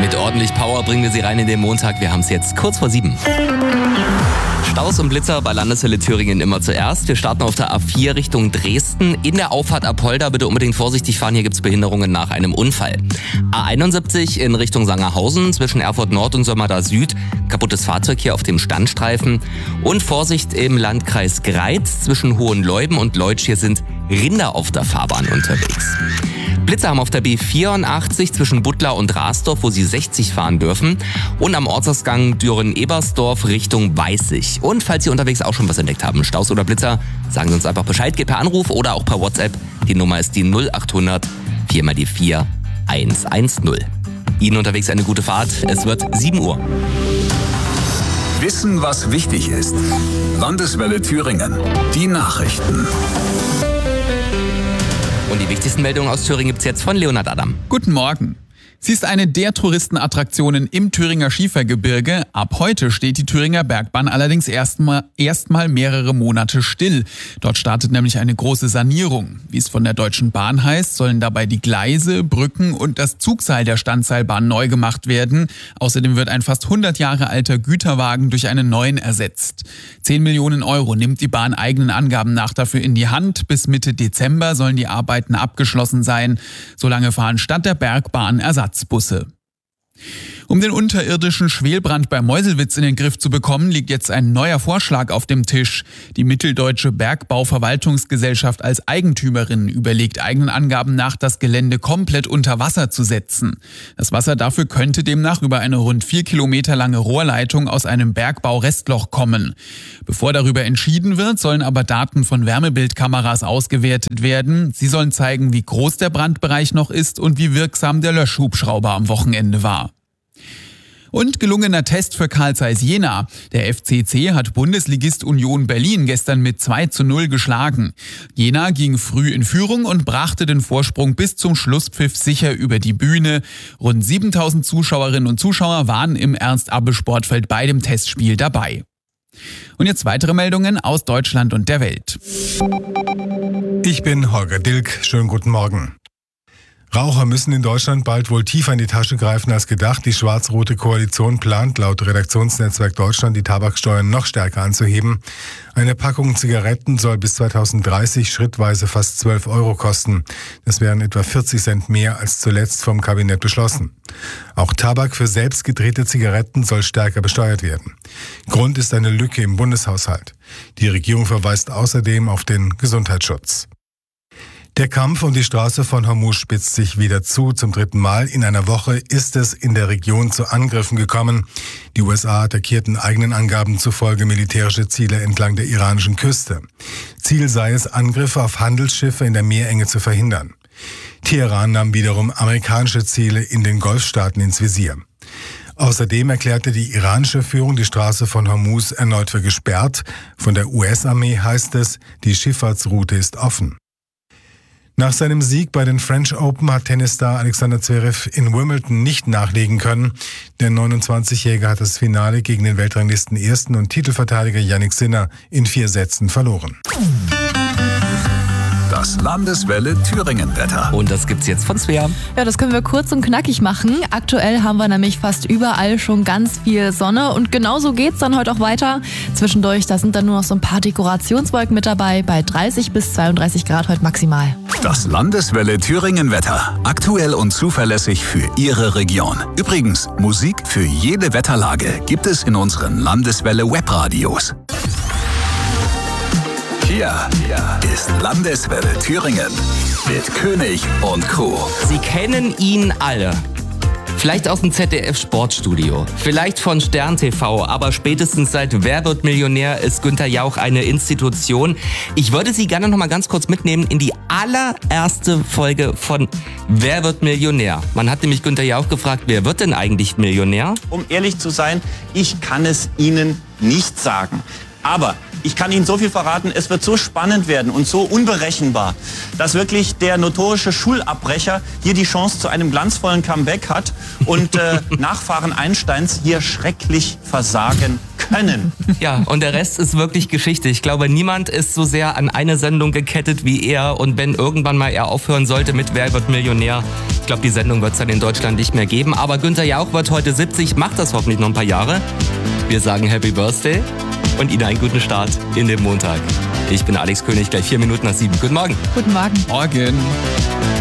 Mit ordentlich Power bringen wir Sie rein in den Montag. Wir haben es jetzt kurz vor 7. Staus und Blitzer bei Landeswelle Thüringen immer zuerst. Wir starten auf der A4 Richtung Dresden. In der Auffahrt Apolda bitte unbedingt vorsichtig fahren. Hier gibt es Behinderungen nach einem Unfall. A71 in Richtung Sangerhausen zwischen Erfurt Nord und Sömmerda Süd. Kaputtes Fahrzeug hier auf dem Standstreifen. Und Vorsicht im Landkreis Greiz zwischen Hohenleuben und Leutsch. Hier sind Rinder auf der Fahrbahn unterwegs. Blitzer haben auf der B84 zwischen Buttlar und Rasdorf, wo Sie 60 fahren dürfen. Und am Ortsausgang Düren-Ebersdorf Richtung Weißig. Und falls Sie unterwegs auch schon was entdeckt haben, Staus oder Blitzer, sagen Sie uns einfach Bescheid, geht per Anruf oder auch per WhatsApp. Die Nummer ist die 0800 4 mal die 4 110. Ihnen unterwegs eine gute Fahrt. Es wird 7 Uhr. Wissen, was wichtig ist. Landeswelle Thüringen. Die Nachrichten. Und die wichtigsten Meldungen aus Thüringen gibt's jetzt von Leonhard Adam. Guten Morgen. Sie ist eine der Touristenattraktionen im Thüringer Schiefergebirge. Ab heute steht die Thüringer Bergbahn allerdings erstmal mehrere Monate still. Dort startet nämlich eine große Sanierung. Wie es von der Deutschen Bahn heißt, sollen dabei die Gleise, Brücken und das Zugseil der Standseilbahn neu gemacht werden. Außerdem wird ein fast 100 Jahre alter Güterwagen durch einen neuen ersetzt. 10 Millionen Euro nimmt die Bahn eigenen Angaben nach dafür in die Hand. Bis Mitte Dezember sollen die Arbeiten abgeschlossen sein. Solange fahren statt der Bergbahn Ersatzbusse. Um den unterirdischen Schwelbrand bei Meuselwitz in den Griff zu bekommen, liegt jetzt ein neuer Vorschlag auf dem Tisch. Die Mitteldeutsche Bergbauverwaltungsgesellschaft als Eigentümerin überlegt eigenen Angaben nach, das Gelände komplett unter Wasser zu setzen. Das Wasser dafür könnte demnach über eine rund 4 Kilometer lange Rohrleitung aus einem Bergbau-Restloch kommen. Bevor darüber entschieden wird, sollen aber Daten von Wärmebildkameras ausgewertet werden. Sie sollen zeigen, wie groß der Brandbereich noch ist und wie wirksam der Löschhubschrauber am Wochenende war. Und gelungener Test für Carl Zeiss Jena. Der FCC hat Bundesligist Union Berlin gestern mit 2:0 geschlagen. Jena ging früh in Führung und brachte den Vorsprung bis zum Schlusspfiff sicher über die Bühne. Rund 7000 Zuschauerinnen und Zuschauer waren im Ernst-Abbe-Sportfeld bei dem Testspiel dabei. Und jetzt weitere Meldungen aus Deutschland und der Welt. Ich bin Holger Dilk. Schönen guten Morgen. Raucher müssen in Deutschland bald wohl tiefer in die Tasche greifen als gedacht. Die schwarz-rote Koalition plant laut Redaktionsnetzwerk Deutschland, die Tabaksteuern noch stärker anzuheben. Eine Packung Zigaretten soll bis 2030 schrittweise fast 12 Euro kosten. Das wären etwa 40 Cent mehr als zuletzt vom Kabinett beschlossen. Auch Tabak für selbst gedrehte Zigaretten soll stärker besteuert werden. Grund ist eine Lücke im Bundeshaushalt. Die Regierung verweist außerdem auf den Gesundheitsschutz. Der Kampf um die Straße von Hormuz spitzt sich wieder zu. Zum 3. Mal in einer Woche ist es in der Region zu Angriffen gekommen. Die USA attackierten eigenen Angaben zufolge militärische Ziele entlang der iranischen Küste. Ziel sei es, Angriffe auf Handelsschiffe in der Meerenge zu verhindern. Teheran nahm wiederum amerikanische Ziele in den Golfstaaten ins Visier. Außerdem erklärte die iranische Führung die Straße von Hormuz erneut für gesperrt. Von der US-Armee heißt es, die Schifffahrtsroute ist offen. Nach seinem Sieg bei den French Open hat Tennisstar Alexander Zverev in Wimbledon nicht nachlegen können. Der 29-Jährige hat das Finale gegen den Weltranglisten-Ersten und Titelverteidiger Jannik Sinner in 4 Sätzen verloren. Das Landeswelle Thüringen-Wetter. Und das gibt's jetzt von Svea. Ja, das können wir kurz und knackig machen. Aktuell haben wir nämlich fast überall schon ganz viel Sonne und genauso geht's dann heute auch weiter. Zwischendurch, da sind dann nur noch so ein paar Dekorationswolken mit dabei, bei 30 bis 32 Grad heute maximal. Das Landeswelle Thüringen-Wetter. Aktuell und zuverlässig für Ihre Region. Übrigens, Musik für jede Wetterlage gibt es in unseren Landeswelle Webradios. Hier ist Landeswelle Thüringen mit König und Co. Sie kennen ihn alle. Vielleicht aus dem ZDF-Sportstudio, vielleicht von Stern TV, aber spätestens seit Wer wird Millionär ist Günther Jauch eine Institution. Ich würde Sie gerne noch mal ganz kurz mitnehmen in die allererste Folge von Wer wird Millionär. Man hat nämlich Günther Jauch gefragt, wer wird denn eigentlich Millionär? Um ehrlich zu sein, ich kann es Ihnen nicht sagen. Aber ich kann Ihnen so viel verraten, es wird so spannend werden und so unberechenbar, dass wirklich der notorische Schulabbrecher hier die Chance zu einem glanzvollen Comeback hat und Nachfahren Einsteins hier schrecklich versagen können. Ja, und der Rest ist wirklich Geschichte. Ich glaube, niemand ist so sehr an eine Sendung gekettet wie er. Und wenn irgendwann mal er aufhören sollte mit Wer wird Millionär, glaube, die Sendung wird es dann in Deutschland nicht mehr geben. Aber Günther Jauch wird heute 70, macht das hoffentlich noch ein paar Jahre. Wir sagen Happy Birthday und Ihnen einen guten Start in den Montag. Ich bin Alex König, gleich 4 Minuten nach 7. Guten Morgen. Guten Morgen. Morgen.